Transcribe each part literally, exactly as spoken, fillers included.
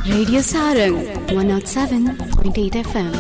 Radio Sarang one oh seven point eight F M.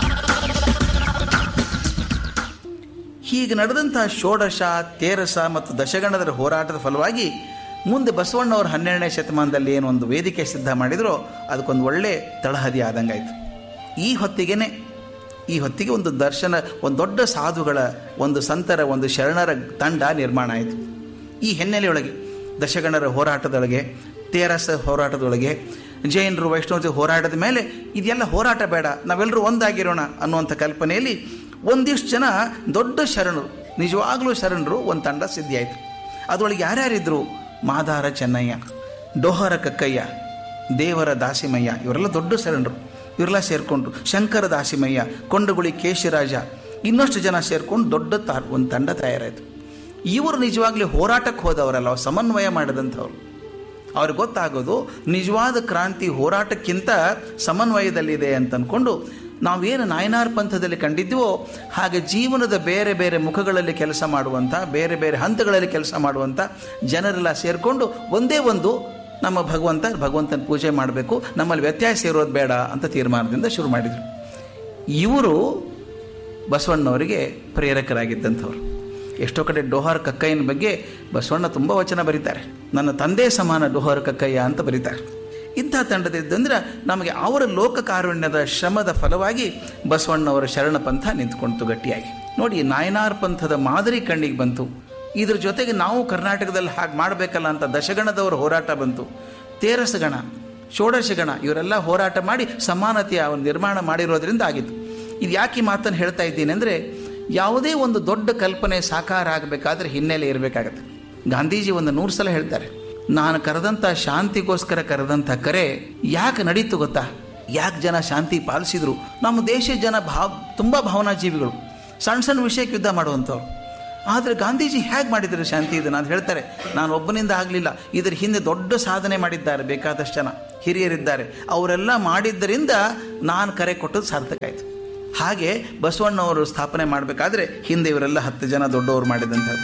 ಹೀಗೆ ನಡೆದಂತಹ ಷೋಡಶ, ತೇರಸ ಮತ್ತು ದಶಗಣದರ ಹೋರಾಟದ ಫಲವಾಗಿ ಮುಂದೆ ಬಸವಣ್ಣವರು ಹನ್ನೆರಡನೇ ಶತಮಾನದಲ್ಲಿ ಏನು ಒಂದು ವೇದಿಕೆ ಸಿದ್ಧ ಮಾಡಿದರೋ ಅದಕ್ಕೊಂದು ಒಳ್ಳೆ ತಳಹದಿ ಆದಂಗಾಯಿತು. ಈ ಹೊತ್ತಿಗೆನೆ ಈ ಹೊತ್ತಿಗೆ ಒಂದು ದರ್ಶನ, ಒಂದು ದೊಡ್ಡ ಸಾಧುಗಳ, ಒಂದು ಸಂತರ, ಒಂದು ಶರಣರ ತಂಡ ನಿರ್ಮಾಣ ಆಯಿತು. ಈ ಹಿನ್ನೆಲೆಯೊಳಗೆ ದಶಗಣರ ಹೋರಾಟದೊಳಗೆ, ತೇರಸ ಹೋರಾಟದೊಳಗೆ, ಜೈನರು ವೈಷ್ಣವ ಹೋರಾಟದ ಮೇಲೆ ಇದೆಲ್ಲ ಹೋರಾಟ ಬೇಡ, ನಾವೆಲ್ಲರೂ ಒಂದಾಗಿರೋಣ ಅನ್ನುವಂಥ ಕಲ್ಪನೆಯಲ್ಲಿ ಒಂದಿಷ್ಟು ಜನ ದೊಡ್ಡ ಶರಣರು, ನಿಜವಾಗ್ಲೂ ಶರಣರು ಒಂದು ತಂಡ ಸಿದ್ಧಿಯಾಯಿತು. ಅದರೊಳಗೆ ಯಾರ್ಯಾರಿದ್ರು? ಮಾದಾರ ಚೆನ್ನಯ್ಯ, ಡೋಹರ ಕಕ್ಕಯ್ಯ, ದೇವರ ದಾಸಿಮಯ್ಯ, ಇವರೆಲ್ಲ ದೊಡ್ಡ ಶರಣರು. ಇವರೆಲ್ಲ ಸೇರಿಕೊಂಡ್ರು. ಶಂಕರ ದಾಸಿಮಯ್ಯ, ಕೊಂಡಗುಳಿ ಕೇಶಿರಾಜ, ಇನ್ನಷ್ಟು ಜನ ಸೇರಿಕೊಂಡು ದೊಡ್ಡ ತಾ ಒಂದು ತಂಡ ತಯಾರಾಯಿತು. ಇವರು ನಿಜವಾಗ್ಲೂ ಹೋರಾಟಕ್ಕೆ ಹೋದವರಲ್ಲ, ಅವ್ರು ಸಮನ್ವಯ ಮಾಡಿದಂಥವ್ರು. ಅವ್ರಿಗೆ ಗೊತ್ತಾಗೋದು ನಿಜವಾದ ಕ್ರಾಂತಿ ಹೋರಾಟಕ್ಕಿಂತ ಸಮನ್ವಯದಲ್ಲಿದೆ ಅಂತ ಅಂದ್ಕೊಂಡು ನಾವೇನು ನಾಯನಾರ್ ಪಂಥದಲ್ಲಿ ಕಂಡಿದ್ದೀವೋ ಹಾಗೆ ಜೀವನದ ಬೇರೆ ಬೇರೆ ಮುಖಗಳಲ್ಲಿ ಕೆಲಸ ಮಾಡುವಂಥ, ಬೇರೆ ಬೇರೆ ಹಂತಗಳಲ್ಲಿ ಕೆಲಸ ಮಾಡುವಂಥ ಜನರೆಲ್ಲ ಸೇರಿಕೊಂಡು ಒಂದೇ ಒಂದು ನಮ್ಮ ಭಗವಂತ ಭಗವಂತನ ಪೂಜೆ ಮಾಡಬೇಕು, ನಮ್ಮಲ್ಲಿ ವ್ಯತ್ಯಾಸ ಇರೋದು ಬೇಡ ಅಂತ ತೀರ್ಮಾನದಿಂದ ಶುರು ಮಾಡಿದರು. ಇವರು ಬಸವಣ್ಣವರಿಗೆ ಪ್ರೇರಕರಾಗಿದ್ದಂಥವ್ರು. ಎಷ್ಟೋ ಕಡೆ ಡೋಹಾರ್ ಕಕ್ಕಯ್ಯನ ಬಗ್ಗೆ ಬಸವಣ್ಣ ತುಂಬ ವಚನ ಬರೀತಾರೆ. ನನ್ನ ತಂದೆ ಸಮಾನ ಡೋಹಾರ್ ಕಕ್ಕಯ್ಯ ಅಂತ ಬರೀತಾರೆ. ಇಂಥ ತಂಡದಿದ್ದಂದ್ರೆ ನಮಗೆ ಅವರ ಲೋಕಕಾರುಣ್ಯದ ಶ್ರಮದ ಫಲವಾಗಿ ಬಸವಣ್ಣವರ ಶರಣ ಪಂಥ ನಿಂತ್ಕೊಳ್ತು ಗಟ್ಟಿಯಾಗಿ. ನೋಡಿ, ನಾಯನಾರ್ ಪಂಥದ ಮಾದರಿ ಕಣ್ಣಿಗೆ ಬಂತು. ಇದ್ರ ಜೊತೆಗೆ ನಾವು ಕರ್ನಾಟಕದಲ್ಲಿ ಹಾಗೆ ಮಾಡಬೇಕಲ್ಲ ಅಂತ ದಶಗಣದವರ ಹೋರಾಟ ಬಂತು. ತೇರಸಗಣ, ಷೋಡಶಗಣ ಇವರೆಲ್ಲ ಹೋರಾಟ ಮಾಡಿ ಸಮಾನತೆಯ ಒಂದು ನಿರ್ಮಾಣ ಮಾಡಿರೋದ್ರಿಂದ ಆಗಿತ್ತು. ಇದು ಯಾಕೆ ಮಾತನ್ನು ಹೇಳ್ತಾ ಇದ್ದೀನಿ ಅಂದರೆ, ಯಾವುದೇ ಒಂದು ದೊಡ್ಡ ಕಲ್ಪನೆ ಸಾಕಾರ ಆಗಬೇಕಾದ್ರೆ ಹಿನ್ನೆಲೆ ಇರಬೇಕಾಗತ್ತೆ. ಗಾಂಧೀಜಿ ಒಂದು ನೂರು ಸಲ ಹೇಳ್ತಾರೆ, ನಾನು ಕರೆದಂಥ ಶಾಂತಿಗೋಸ್ಕರ ಕರೆದಂಥ ಕರೆ ಯಾಕೆ ನಡೀತು ಗೊತ್ತಾ? ಯಾಕೆ ಜನ ಶಾಂತಿ ಪಾಲಿಸಿದ್ರು? ನಮ್ಮ ದೇಶದ ಜನ ಭಾವ ತುಂಬ ಭಾವನಾ ಜೀವಿಗಳು, ಸಣ್ಣ ಸಣ್ಣ ವಿಷಯಕ್ಕೆ ಯುದ್ಧ ಮಾಡುವಂಥವ್ರು. ಆದರೆ ಗಾಂಧೀಜಿ ಹೇಗೆ ಮಾಡಿದ್ರು ಶಾಂತಿ? ಇದನ್ನು ಅದು ಹೇಳ್ತಾರೆ, ನಾನು ಒಬ್ಬನಿಂದ ಆಗಲಿಲ್ಲ, ಇದರ ಹಿಂದೆ ದೊಡ್ಡ ಸಾಧನೆ ಮಾಡಿದ್ದಾರೆ ಬೇಕಾದಷ್ಟು ಜನ ಹಿರಿಯರಿದ್ದಾರೆ, ಅವರೆಲ್ಲ ಮಾಡಿದ್ದರಿಂದ ನಾನು ಕರೆ ಕೊಟ್ಟದ್ದು ಸಾರ್ಥಕ ಆಯಿತು. ಹಾಗೆ ಬಸವಣ್ಣವರು ಸ್ಥಾಪನೆ ಮಾಡಬೇಕಾದ್ರೆ ಹಿಂದೆ ಇವರೆಲ್ಲ ಹತ್ತು ಜನ ದೊಡ್ಡವರು ಮಾಡಿದಂಥದ್ದು.